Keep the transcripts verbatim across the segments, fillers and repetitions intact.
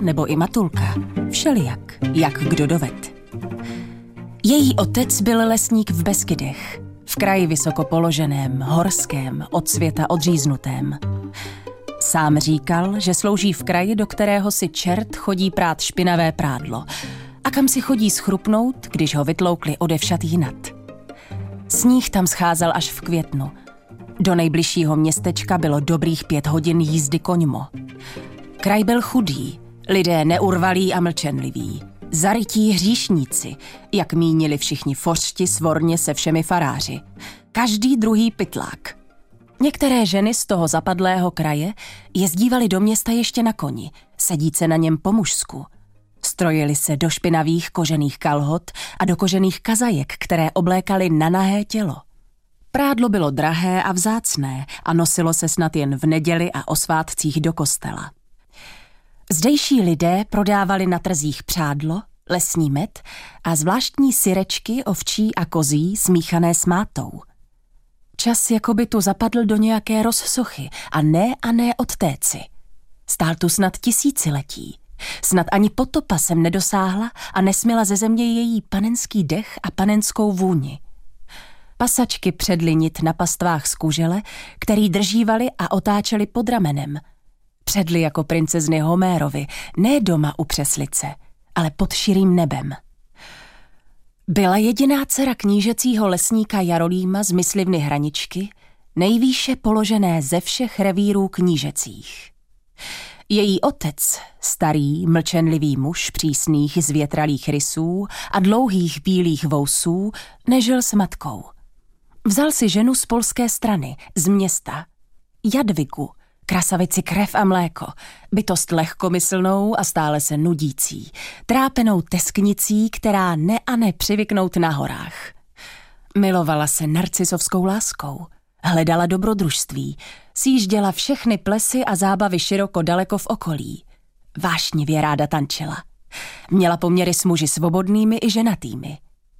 nebo i Matulka. Všelijak, jak kdo doved. Její otec byl lesník v Beskydech, v kraji vysoko položeném, horském, od světa odříznutém. Sám říkal, že slouží v kraji, do kterého si čert chodí prát špinavé prádlo a kam si chodí schrupnout, když ho vytloukli odevšad jinat. Sníh tam scházel až v květnu. Do nejbližšího městečka bylo dobrých pět hodin jízdy koňmo. Kraj byl chudý, lidé neurvalí a mlčenliví. Zarytí hříšníci, jak mínili všichni fořti svorně se všemi faráři. Každý druhý pytlák. Některé ženy z toho zapadlého kraje jezdívaly do města ještě na koni, sedíce na něm po mužsku. Strojili se do špinavých kožených kalhot a do kožených kazajek, které oblékaly na nahé tělo. Prádlo bylo drahé a vzácné a nosilo se snad jen v neděli a o svátcích do kostela. Zdejší lidé prodávali na trzích přádlo, lesní med a zvláštní syrečky ovčí a kozí smíchané s mátou. Čas jakoby tu zapadl do nějaké rozsochy a ne a ne odtéci. Stál tu snad tisíciletí. Snad ani potopa sem nedosáhla a nesměla ze země její panenský dech a panenskou vůni. Pasačky předly nit na pastvách z kužele, který držívali a otáčeli pod ramenem. Předly jako princezny Homérovy, ne doma u přeslice, ale pod širým nebem. Byla jediná dcera knížecího lesníka Jarolíma z myslivny Hraničky, nejvýše položené ze všech revírů knížecích. Její otec, starý, mlčenlivý muž přísných zvětralých rysů a dlouhých bílých vousů, nežil s matkou. Vzal si ženu z polské strany, z města, Jadvigu, krasavici krev a mléko, bytost lehkomyslnou a stále se nudící, trápenou tesknicí, která ne a ne přivyknout na horách. Milovala se narcisovskou láskou, hledala dobrodružství, sjížděla všechny plesy a zábavy široko daleko v okolí. Vášnivě ráda tančila. Měla poměry s muži svobodnými i ženatými.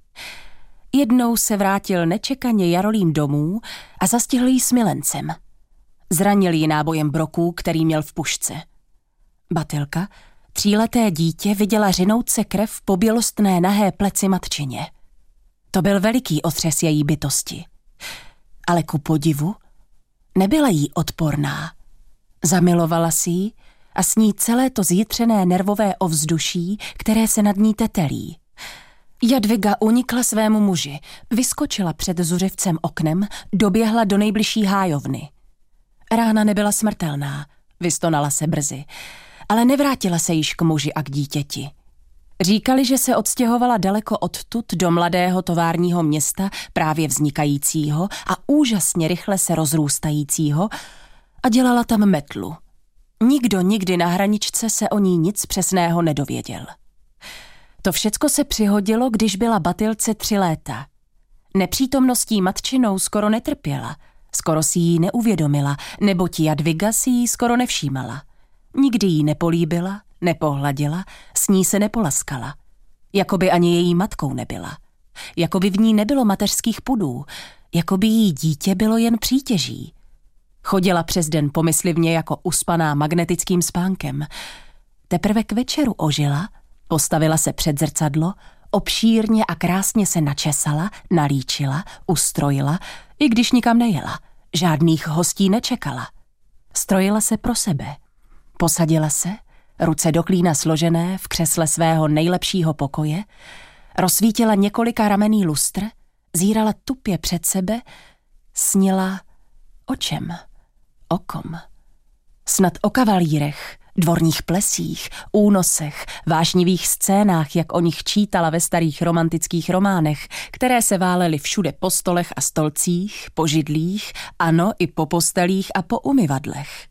Jednou se vrátil nečekaně Jarolím domů a zastihl jí s milencem. Zranil ji nábojem broků, který měl v pušce. Batylka, tříleté dítě, viděla řinout se krev po bělostné nahé pleci matčině. To byl veliký otřes její bytosti. Ale ku podivu nebyla jí odporná. Zamilovala si ji a s ní celé to zjitřené nervové ovzduší, které se nad ní tetelí. Jadviga unikla svému muži, vyskočila před zuřivcem oknem, doběhla do nejbližší hájovny. Rána nebyla smrtelná, vystonala se brzy, ale nevrátila se již k muži a k dítěti. Říkali, že se odstěhovala daleko odtud do mladého továrního města, právě vznikajícího a úžasně rychle se rozrůstajícího, a dělala tam metlu. Nikdo nikdy na Hraničce se o ní nic přesného nedověděl. To všecko se přihodilo, když byla Batylce tři léta. Nepřítomností matčinou skoro netrpěla, skoro si jí neuvědomila, neboť Jadviga si jí skoro nevšímala. Nikdy jí nepolíbila, nepohladila, s ní se nepolaskala. Jakoby ani její matkou nebyla. Jakoby v ní nebylo mateřských pudů, jakoby jí dítě bylo jen přítěží. Chodila přes den pomyslivně jako uspaná magnetickým spánkem. Teprve k večeru ožila, postavila se před zrcadlo, obšírně a krásně se načesala, nalíčila, ustrojila, i když nikam nejela. Žádných hostí nečekala. Strojila se pro sebe. Posadila se, ruce do klína složené v křesle svého nejlepšího pokoje, rozsvítila několika ramenný lustr, zírala tupě před sebe, snila o čem? O kom? Snad o kavalírech, dvorních plesích, únosech, vášnivých scénách, jak o nich čítala ve starých romantických románech, které se válely všude po stolech a stolcích, po židlích, ano, i po postelích a po umyvadlech.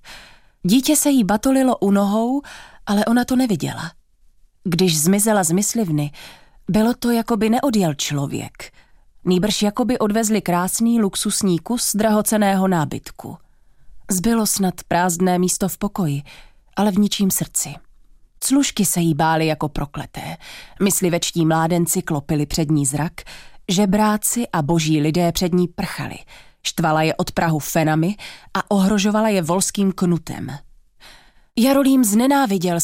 Dítě se jí batolilo u nohou, ale ona to neviděla. Když zmizela z myslivny, bylo to, jako by neodjel člověk. Nýbrž jako by odvezli krásný luxusní kus drahocenného nábytku. Zbylo snad prázdné místo v pokoji, ale v ničím srdci. Clužky se jí bály jako prokleté, myslivečtí mládenci klopili před ní zrak, žebráci a boží lidé před ní prchali, štvala je od prahu fenami a ohrožovala je volským knutem. Jarolím znenáviděl